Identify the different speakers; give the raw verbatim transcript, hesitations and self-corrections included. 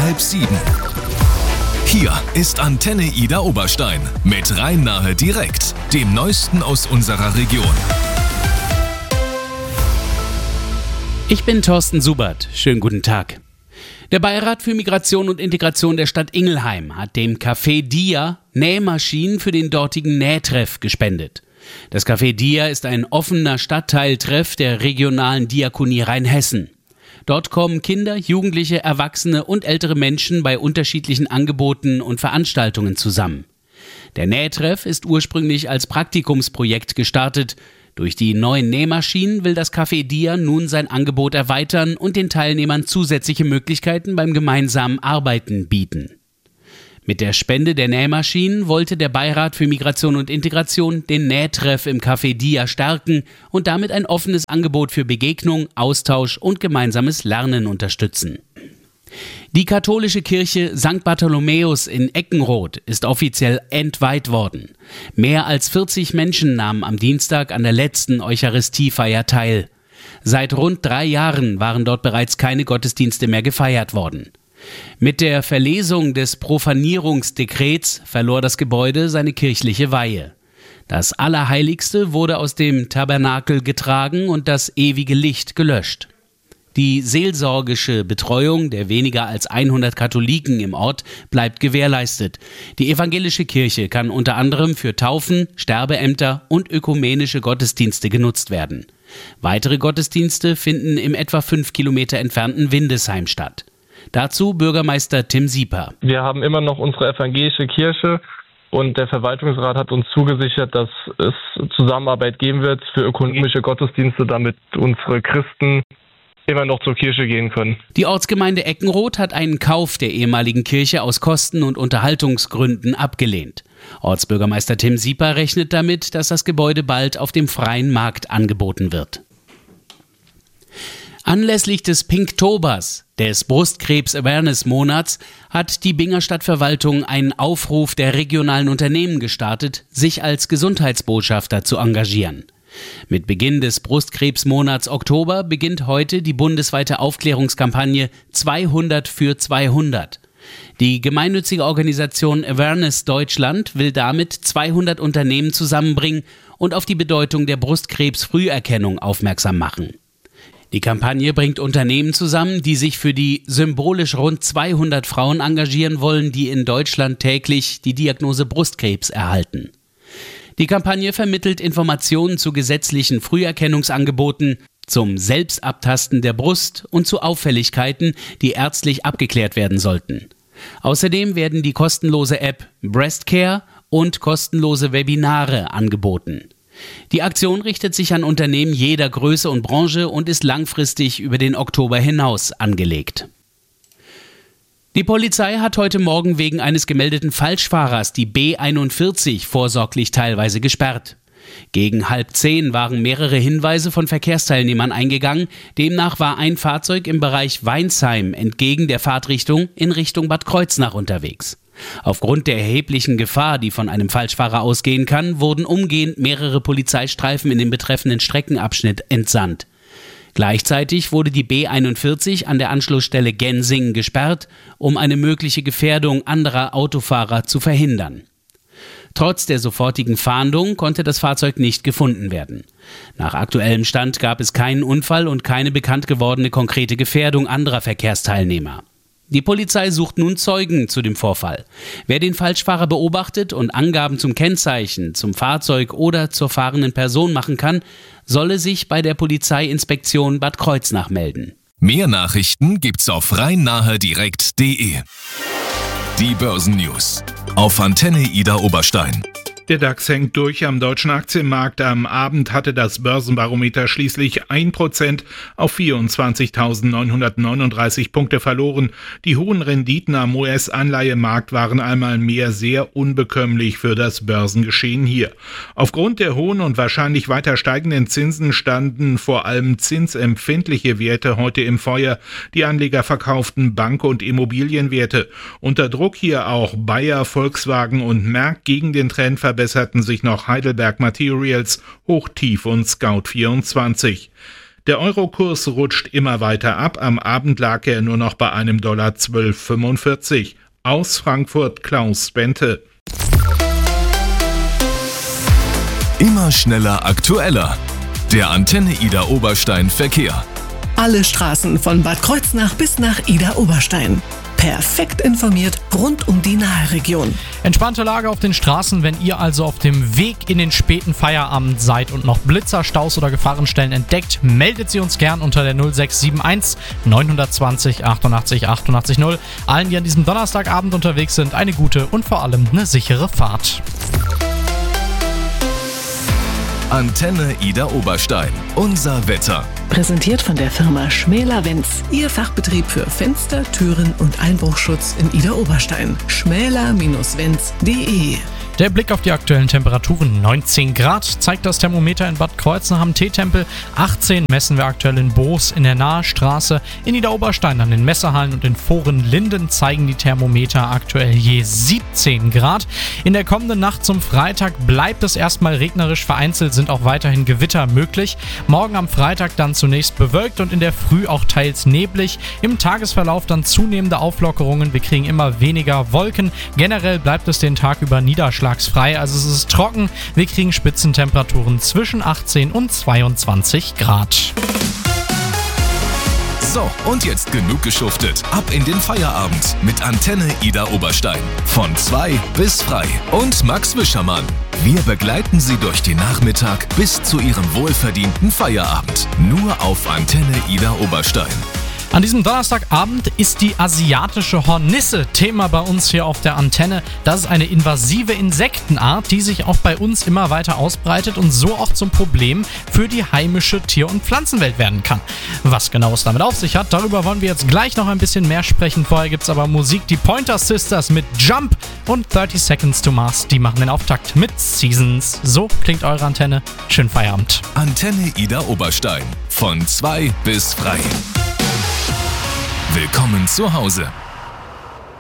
Speaker 1: halb sieben. Hier ist Antenne Ida Oberstein mit Rhein-Nahe direkt, dem Neuesten aus unserer Region.
Speaker 2: Ich bin Thorsten Subert. Schönen guten Tag. Der Beirat für Migration und Integration der Stadt Ingelheim hat dem Café Dia Nähmaschinen für den dortigen Nähtreff gespendet. Das Café Dia ist ein offener Stadtteiltreff der regionalen Diakonie Rheinhessen. Dort kommen Kinder, Jugendliche, Erwachsene und ältere Menschen bei unterschiedlichen Angeboten und Veranstaltungen zusammen. Der Nähtreff ist ursprünglich als Praktikumsprojekt gestartet. Durch die neuen Nähmaschinen will das Café Dia nun sein Angebot erweitern und den Teilnehmern zusätzliche Möglichkeiten beim gemeinsamen Arbeiten bieten. Mit der Spende der Nähmaschinen wollte der Beirat für Migration und Integration den Nähtreff im Café Dia stärken und damit ein offenes Angebot für Begegnung, Austausch und gemeinsames Lernen unterstützen. Die katholische Kirche Sankt Bartholomäus in Eckenroth ist offiziell entweiht worden. Mehr als vierzig Menschen nahmen am Dienstag an der letzten Eucharistiefeier teil. Seit rund drei Jahren waren dort bereits keine Gottesdienste mehr gefeiert worden. Mit der Verlesung des Profanierungsdekrets verlor das Gebäude seine kirchliche Weihe. Das Allerheiligste wurde aus dem Tabernakel getragen und das ewige Licht gelöscht. Die seelsorgische Betreuung der weniger als hundert Katholiken im Ort bleibt gewährleistet. Die evangelische Kirche kann unter anderem für Taufen, Sterbeämter und ökumenische Gottesdienste genutzt werden. Weitere Gottesdienste finden im etwa fünf Kilometer entfernten Windesheim statt. Dazu Bürgermeister Tim Sieper.
Speaker 3: Wir haben immer noch unsere evangelische Kirche und der Verwaltungsrat hat uns zugesichert, dass es Zusammenarbeit geben wird für ökumenische Gottesdienste, damit unsere Christen immer noch zur Kirche gehen können.
Speaker 2: Die Ortsgemeinde Eckenroth hat einen Kauf der ehemaligen Kirche aus Kosten- und Unterhaltungsgründen abgelehnt. Ortsbürgermeister Tim Sieper rechnet damit, dass das Gebäude bald auf dem freien Markt angeboten wird. Anlässlich des Pinktobers, des Brustkrebs-Awareness-Monats, hat die Binger Stadtverwaltung einen Aufruf der regionalen Unternehmen gestartet, sich als Gesundheitsbotschafter zu engagieren. Mit Beginn des Brustkrebsmonats Oktober beginnt heute die bundesweite Aufklärungskampagne zweihundert für zweihundert. Die gemeinnützige Organisation Awareness Deutschland will damit zweihundert Unternehmen zusammenbringen und auf die Bedeutung der Brustkrebsfrüherkennung aufmerksam machen. Die Kampagne bringt Unternehmen zusammen, die sich für die symbolisch rund zweihundert Frauen engagieren wollen, die in Deutschland täglich die Diagnose Brustkrebs erhalten. Die Kampagne vermittelt Informationen zu gesetzlichen Früherkennungsangeboten, zum Selbstabtasten der Brust und zu Auffälligkeiten, die ärztlich abgeklärt werden sollten. Außerdem werden die kostenlose App Breastcare und kostenlose Webinare angeboten. Die Aktion richtet sich an Unternehmen jeder Größe und Branche und ist langfristig über den Oktober hinaus angelegt. Die Polizei hat heute Morgen wegen eines gemeldeten Falschfahrers die B einundvierzig vorsorglich teilweise gesperrt. Gegen halb zehn waren mehrere Hinweise von Verkehrsteilnehmern eingegangen. Demnach war ein Fahrzeug im Bereich Weinsheim entgegen der Fahrtrichtung in Richtung Bad Kreuznach unterwegs. Aufgrund der erheblichen Gefahr, die von einem Falschfahrer ausgehen kann, wurden umgehend mehrere Polizeistreifen in den betreffenden Streckenabschnitt entsandt. Gleichzeitig wurde die B einundvierzig an der Anschlussstelle Gensingen gesperrt, um eine mögliche Gefährdung anderer Autofahrer zu verhindern. Trotz der sofortigen Fahndung konnte das Fahrzeug nicht gefunden werden. Nach aktuellem Stand gab es keinen Unfall und keine bekannt gewordene konkrete Gefährdung anderer Verkehrsteilnehmer. Die Polizei sucht nun Zeugen zu dem Vorfall. Wer den Falschfahrer beobachtet und Angaben zum Kennzeichen, zum Fahrzeug oder zur fahrenden Person machen kann, solle sich bei der Polizeiinspektion Bad Kreuznach melden.
Speaker 1: Mehr Nachrichten gibt's auf rhein-nahe direkt punkt de. Die Börsennews auf Antenne Ida Oberstein.
Speaker 4: Der DAX hängt durch am deutschen Aktienmarkt. Am Abend hatte das Börsenbarometer schließlich ein Prozent auf vierundzwanzigtausendneunhundertneununddreißig Punkte verloren. Die hohen Renditen am U S-Anleihemarkt waren einmal mehr sehr unbekömmlich für das Börsengeschehen hier. Aufgrund der hohen und wahrscheinlich weiter steigenden Zinsen standen vor allem zinsempfindliche Werte heute im Feuer. Die Anleger verkauften Bank- und Immobilienwerte. Unter Druck hier auch Bayer, Volkswagen und Merck. Gegen den Trend verbesserten sich noch Heidelberg Materials, Hochtief und Scout vierundzwanzig. Der Eurokurs rutscht immer weiter ab. Am Abend lag er nur noch bei einem Dollar zwölf fünfundvierzig. Aus Frankfurt Klaus Bente.
Speaker 1: Immer schneller, aktueller. Der Antenne Ida Oberstein Verkehr.
Speaker 5: Alle Straßen von Bad Kreuznach bis nach Ida Oberstein. Perfekt informiert rund um die Nahregion.
Speaker 6: Entspannte Lage auf den Straßen, wenn ihr also auf dem Weg in den späten Feierabend seid und noch Blitzer, Staus oder Gefahrenstellen entdeckt, meldet sie uns gern unter der null sechs sieben eins neun zwei null achtundachtzig achtundachtzig null. Allen, die an diesem Donnerstagabend unterwegs sind, eine gute und vor allem eine sichere Fahrt.
Speaker 1: Antenne Ida Oberstein. Unser Wetter.
Speaker 5: Präsentiert von der Firma Schmäler-Wenz. Ihr Fachbetrieb für Fenster, Türen und Einbruchschutz in Ida Oberstein. schmäler Bindestrich wenz punkt de.
Speaker 6: Der Blick auf die aktuellen Temperaturen: neunzehn Grad zeigt das Thermometer in Bad Kreuznach am Teetempel. achtzehn messen wir aktuell in Boos in der Nahestraße. In Ida Oberstein an den Messehallen und in Vorenlinden zeigen die Thermometer aktuell je siebzehn Grad. In der kommenden Nacht zum Freitag bleibt es erstmal regnerisch. Vereinzelt sind auch weiterhin Gewitter möglich. Morgen am Freitag dann zunächst bewölkt und in der Früh auch teils neblig. Im Tagesverlauf dann zunehmende Auflockerungen. Wir kriegen immer weniger Wolken. Generell bleibt es den Tag über niederschlagsfrei. Also es ist trocken. Wir kriegen Spitzentemperaturen zwischen achtzehn und zweiundzwanzig Grad.
Speaker 1: So, und jetzt genug geschuftet. Ab in den Feierabend mit Antenne Ida Oberstein. Von zwei bis frei. Und Max Wischermann. Wir begleiten Sie durch den Nachmittag bis zu Ihrem wohlverdienten Feierabend. Nur auf Antenne Ida Oberstein.
Speaker 6: An diesem Donnerstagabend ist die asiatische Hornisse Thema bei uns hier auf der Antenne. Das ist eine invasive Insektenart, die sich auch bei uns immer weiter ausbreitet und so auch zum Problem für die heimische Tier- und Pflanzenwelt werden kann. Was genau es damit auf sich hat, darüber wollen wir jetzt gleich noch ein bisschen mehr sprechen. Vorher gibt es aber Musik. Die Pointer Sisters mit Jump und thirty Seconds to Mars, die machen den Auftakt mit Seasons. So klingt eure Antenne. Schönen Feierabend.
Speaker 1: Antenne Ida Oberstein. Von zwei bis frei. Willkommen zu Hause.